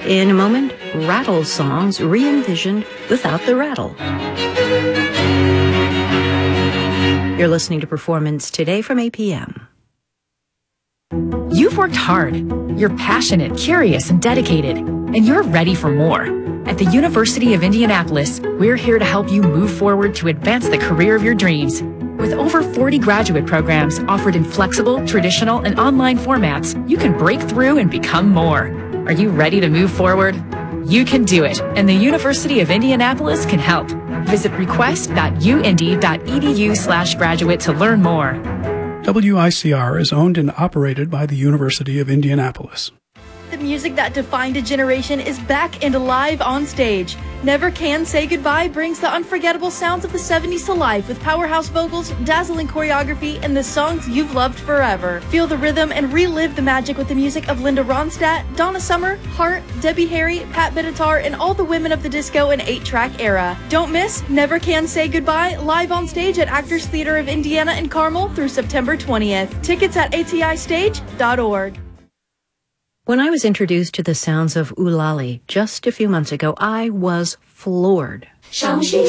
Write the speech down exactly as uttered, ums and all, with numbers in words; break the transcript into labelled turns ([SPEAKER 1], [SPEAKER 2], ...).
[SPEAKER 1] In a moment, rattle songs re-envisioned without the rattle. You're listening to Performance Today from A P M.
[SPEAKER 2] You've worked hard. You're passionate, curious, and dedicated, and you're ready for more. At the University of Indianapolis, we're here to help you move forward to advance the career of your dreams. With over forty graduate programs offered in flexible, traditional, and online formats, you can break through and become more. Are you ready to move forward? You can do it, and the University of Indianapolis can help. Visit request dot u indy dot e d u slash graduate to learn more.
[SPEAKER 3] W I C R is owned and operated by the University of Indianapolis.
[SPEAKER 4] The music that defined a generation is back and alive on stage. Never Can Say Goodbye brings the unforgettable sounds of the seventies to life with powerhouse vocals, dazzling choreography, and the songs you've loved forever. Feel the rhythm and relive the magic with the music of Linda Ronstadt, Donna Summer, Hart, Debbie Harry, Pat Benatar, and all the women of the disco and eight-track era. Don't miss Never Can Say Goodbye live on stage at Actors Theater of Indiana in Carmel through September twentieth. Tickets at a t i stage dot org.
[SPEAKER 1] When I was introduced to the sounds of Oolali just a few months ago, I was floored.